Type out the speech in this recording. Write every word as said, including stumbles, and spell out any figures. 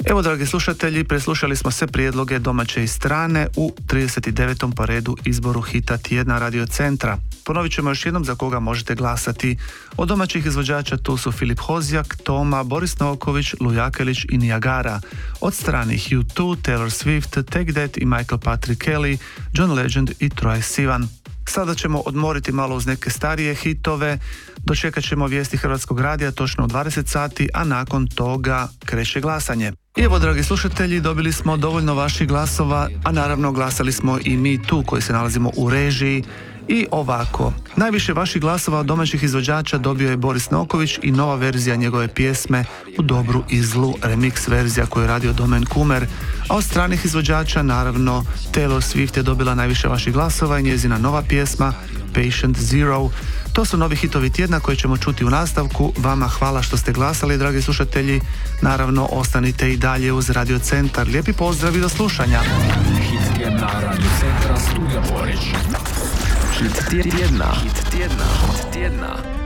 Evo, dragi slušatelji, preslušali smo sve prijedloge domaće i strane u trideset devetom po redu izboru hita tjedna Radio Centra. Ponovit ćemo još jednom za koga možete glasati. Od domaćih izvođača tu su Filip Hozjak, Toma, Boris Novaković, Lujakelić i Niagara. Od stranih U dva, Taylor Swift, Take That i Michael Patrick Kelly, John Legend i Troye Sivan. Sada ćemo odmoriti malo uz neke starije hitove, dočekat ćemo vijesti Hrvatskog radija točno u dvadeset sati, a nakon toga kreće glasanje. I evo, dragi slušatelji, dobili smo dovoljno vaših glasova, a naravno glasali smo i mi tu koji se nalazimo u režiji. I ovako, najviše vaših glasova od domaćih izvođača dobio je Boris Novaković i nova verzija njegove pjesme U dobru i zlu, remix verzija koju je radio Domen Kumer, a od stranih izvođača naravno Taylor Swift je dobila najviše vaših glasova i njezina nova pjesma Patient Zero. To su novi hitovi tjedna koje ćemo čuti u nastavku. Vama hvala što ste glasali, dragi slušatelji. Naravno, ostanite i dalje uz Radio Centar. Lijepi pozdrav i do slušanja. Hit tjedna Radio Centra, Studio Borić. Hit tjedna. Hit tjedna. Hit tjedna.